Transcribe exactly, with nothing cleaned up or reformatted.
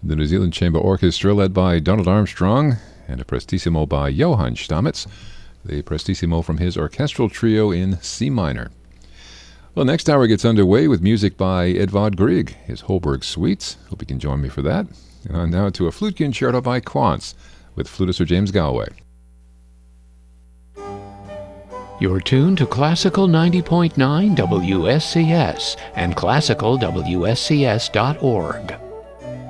The New Zealand Chamber Orchestra, led by Donald Armstrong, and a Prestissimo by Johann Stamitz, the Prestissimo from his orchestral trio in C minor. Well, next hour gets underway with music by Edvard Grieg, his Holberg Suites. Hope you can join me for that. And on now to a flute concerto by Quantz with flutist Sir James Galway. You're tuned to Classical ninety point nine W S C S and classical W S C S dot org.